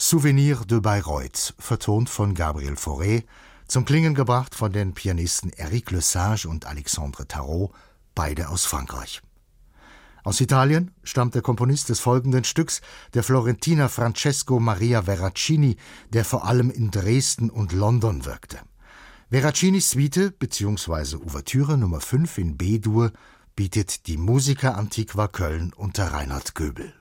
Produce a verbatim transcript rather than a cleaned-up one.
Souvenir de Bayreuth, vertont von Gabriel Fauré, zum Klingen gebracht von den Pianisten Eric Lesage und Alexandre Tarot, beide aus Frankreich. Aus Italien stammt der Komponist des folgenden Stücks, der Florentiner Francesco Maria Veracini, der vor allem in Dresden und London wirkte. Veraccinis Suite bzw. Ouvertüre Nummer fünf in B-Dur bietet die Musica Antiqua Köln unter Reinhard Göbel.